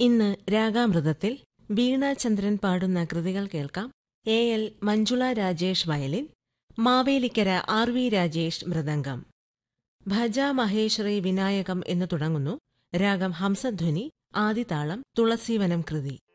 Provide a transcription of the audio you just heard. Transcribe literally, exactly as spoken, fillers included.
ഇന്ന് രാഗാമൃതത്തിൽ വീണാചന്ദ്രൻ പാടുന്ന കൃതികൾ കേൾക്കാം. A L Manjula Rajesh violin, Mavelikkara R V Rajesh mridangam. ഭജ മഹേശ്വരി വിനായകം എന്നു തുടങ്ങുന്നു. രാഗം ഹംസധ്വനി, ആദിതാളം തുളസീവനം കൃതി.